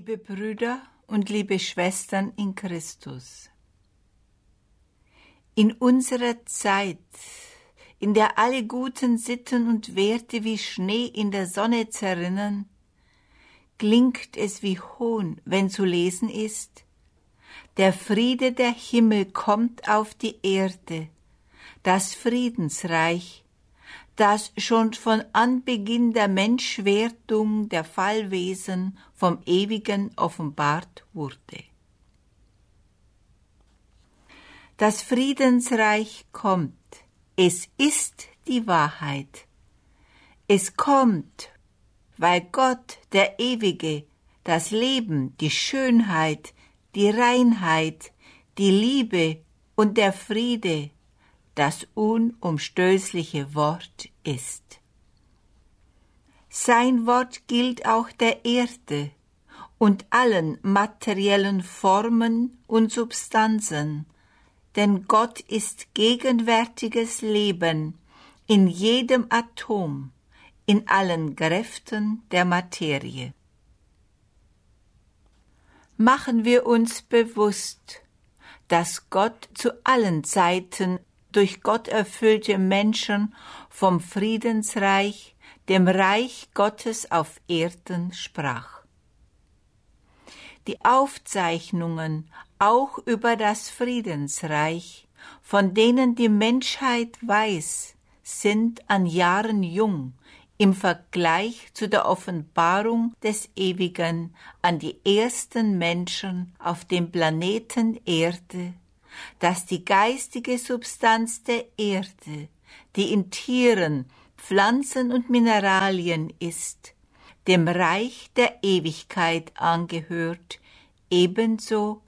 Liebe Brüder und liebe Schwestern in Christus, in unserer Zeit, in der alle guten Sitten und Werte wie Schnee in der Sonne zerrinnen, klingt es wie Hohn, wenn zu lesen ist: Der Friede der Himmel kommt auf die Erde, das Friedensreich, das schon von Anbeginn der Menschwerdung der Fallwesen vom Ewigen offenbart wurde. Das Friedensreich kommt, es ist die Wahrheit. Es kommt, weil Gott, der Ewige, das Leben, die Schönheit, die Reinheit, die Liebe und der Friede, das unumstößliche Wort ist. Sein Wort gilt auch der Erde und allen materiellen Formen und Substanzen, denn Gott ist gegenwärtiges Leben in jedem Atom, in allen Kräften der Materie. Machen wir uns bewusst, dass Gott zu allen Zeiten durch Gott erfüllte Menschen vom Friedensreich, dem Reich Gottes auf Erden sprach. Die Aufzeichnungen auch über das Friedensreich, von denen die Menschheit weiß, sind an Jahren jung im Vergleich zu der Offenbarung des Ewigen an die ersten Menschen auf dem Planeten Erde, dass die geistige Substanz der Erde, die in Tieren, Pflanzen und Mineralien ist, dem Reich der Ewigkeit angehört, ebenso